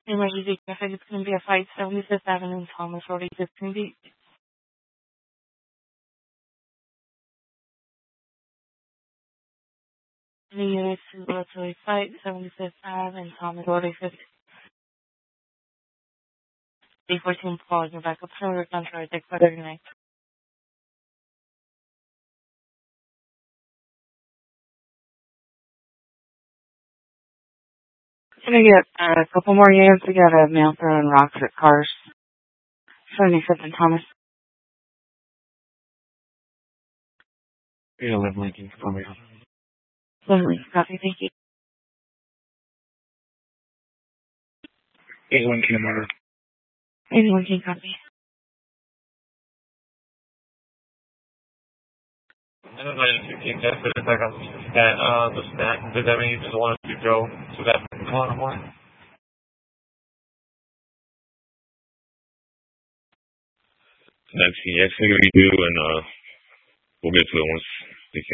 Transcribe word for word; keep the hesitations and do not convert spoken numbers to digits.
Emergency traffic is going to be a fight seventy-fifth Avenue, Thomas Road, fifteen B. The units is literally fight seventy-fifth Avenue, Thomas Road, fifteen B. fourteen pause, your backup server, contrary, take for thirty-nine. Can I get uh, a couple more units? We got a man throwing rocks at cars. seventy-fifth and Thomas. Yeah, live Lincoln, for me. Lovely, copy, thank you. eighty-one King Murder. eighty-one King, copy. I don't know if you can get it back on that, uh, the snack. Does that mean you just want us to go to that corner one? That's, yeah, I figure you do, and, uh, we'll get to it once